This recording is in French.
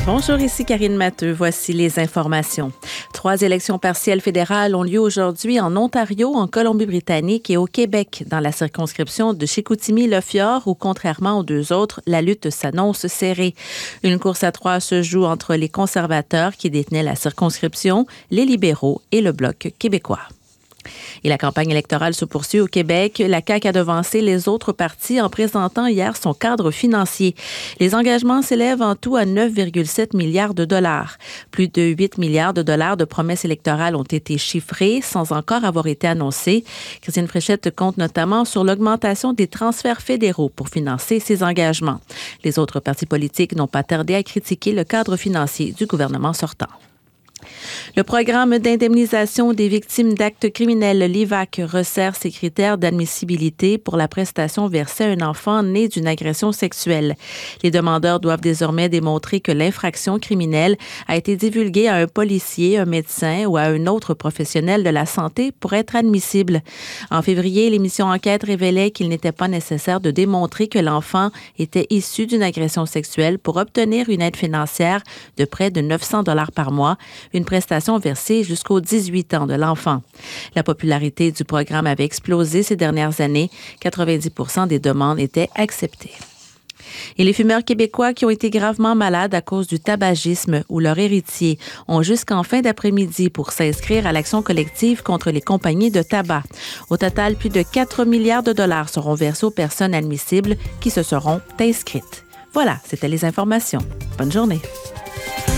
Bonjour, ici Karine Matteux. Voici les informations. 3 élections partielles fédérales ont lieu aujourd'hui en Ontario, en Colombie-Britannique et au Québec, dans la circonscription de Chicoutimi-Le Fjord, où, contrairement aux 2 autres, la lutte s'annonce serrée. Une course à 3 se joue entre les conservateurs qui détenaient la circonscription, les libéraux et le Bloc québécois. Et la campagne électorale se poursuit au Québec. La CAQ a devancé les autres partis en présentant hier son cadre financier. Les engagements s'élèvent en tout à 9,7 milliards de dollars. Plus de 8 milliards de dollars de promesses électorales ont été chiffrées sans encore avoir été annoncées. Christine Fréchette compte notamment sur l'augmentation des transferts fédéraux pour financer ces engagements. Les autres partis politiques n'ont pas tardé à critiquer le cadre financier du gouvernement sortant. Le programme d'indemnisation des victimes d'actes criminels, l'IVAC, resserre ses critères d'admissibilité pour la prestation versée à un enfant né d'une agression sexuelle. Les demandeurs doivent désormais démontrer que l'infraction criminelle a été divulguée à un policier, un médecin ou à un autre professionnel de la santé pour être admissible. En février, l'émission Enquête révélait qu'il n'était pas nécessaire de démontrer que l'enfant était issu d'une agression sexuelle pour obtenir une aide financière de près de 900 $ par mois, une prestation versée jusqu'aux 18 ans de l'enfant. La popularité du programme avait explosé ces dernières années. 90% des demandes étaient acceptées. Et les fumeurs québécois qui ont été gravement malades à cause du tabagisme ou leurs héritiers ont jusqu'en fin d'après-midi pour s'inscrire à l'action collective contre les compagnies de tabac. Au total, plus de 4 milliards de dollars seront versés aux personnes admissibles qui se seront inscrites. Voilà, c'était les informations. Bonne journée.